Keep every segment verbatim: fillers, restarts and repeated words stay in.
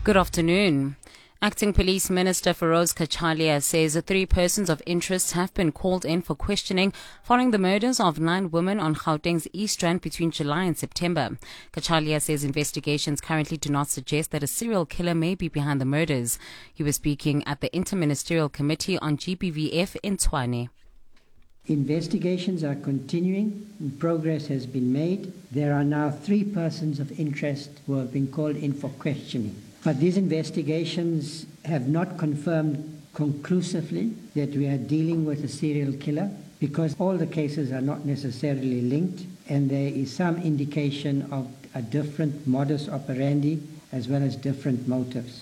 Good afternoon. Acting Police Minister Feroz Kachalia says three persons of interest have been called in for questioning following the murders of nine women on Gauteng's East Rand between July and September. Kachalia says investigations currently do not suggest that a serial killer may be behind the murders. He was speaking at the Interministerial Committee on G B V F in Tshwane. Investigations are continuing and progress has been made. There are now three persons of interest who have been called in for questioning. But these investigations have not confirmed conclusively that we are dealing with a serial killer, because all the cases are not necessarily linked and there is some indication of a different modus operandi as well as different motives.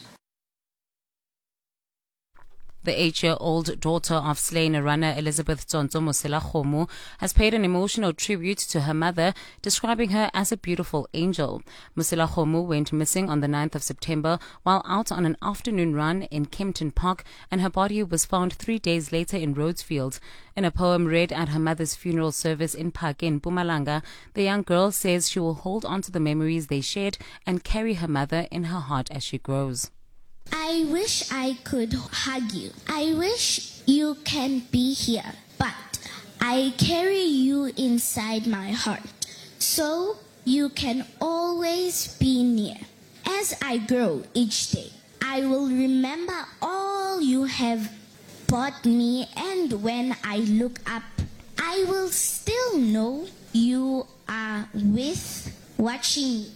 The eight-year-old daughter of slain runner Elizabeth Tsonzo Mosela Khomo has paid an emotional tribute to her mother, describing her as a beautiful angel. Mosela Khomo went missing on the ninth of September while out on an afternoon run in Kempton Park, and her body was found three days later in Rhodesfield. In a poem read at her mother's funeral service in Park in Mpumalanga, the young girl says she will hold on to the memories they shared and carry her mother in her heart as she grows. I wish I could hug you. I wish you can be here, but I carry you inside my heart, so you can always be near. As I grow each day, I will remember all you have brought me, and when I look up, I will still know you are with, watching me.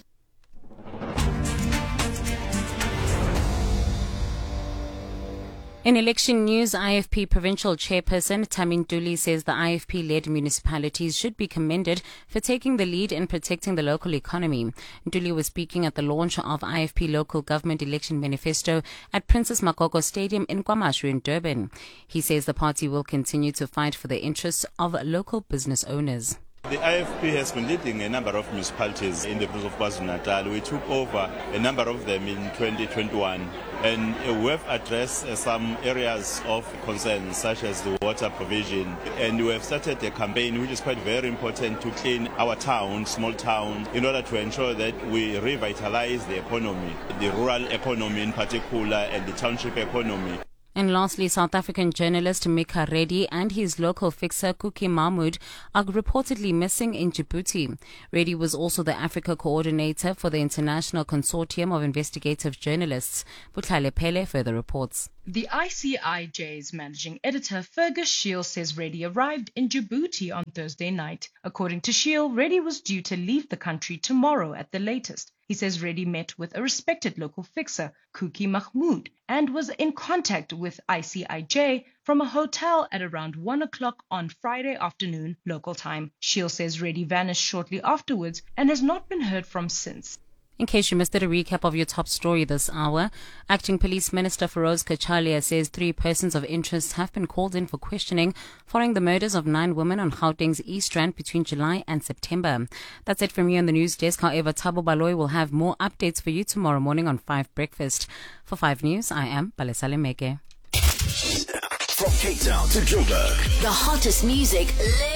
In election news, I F P Provincial Chairperson Tami Ntuli says the I F P-led municipalities should be commended for taking the lead in protecting the local economy. Ntuli was speaking at the launch of I F P Local Government Election Manifesto at Princess Makoko Stadium in KwaMashu in Durban. He says the party will continue to fight for the interests of local business owners. The I F P has been leading a number of municipalities in the province of KwaZulu-Natal. We took over a number of them in twenty twenty-one, and uh, we have addressed uh, some areas of concern, such as the water provision, and we have started a campaign which is quite very important to clean our towns, small towns, in order to ensure that we revitalize the economy, the rural economy in particular, and the township economy. And lastly, South African journalist Mika Reddy and his local fixer Kuki Mahmood are reportedly missing in Djibouti. Reddy was also the Africa coordinator for the International Consortium of Investigative Journalists. Butlale Pele further reports. The I C I J's managing editor Fergus Shiel says Reddy arrived in Djibouti on Thursday night. According to Shiel, Reddy was due to leave the country tomorrow at the latest. He says Reddy met with a respected local fixer, Kuki Mahmood, and was in contact with I C I J from a hotel at around one o'clock on Friday afternoon local time. Shiel says Reddy vanished shortly afterwards and has not been heard from since. In case you missed it, a recap of your top story this hour. Acting Police Minister Feroz Kachalia says three persons of interest have been called in for questioning following the murders of nine women on Gauteng's East Rand between July and September. That's it from me on the news desk. However, Thabo Baloyi will have more updates for you tomorrow morning on five Breakfast. For five News, I am Balesale Meke. From Cape Town to Joburg, the hottest music live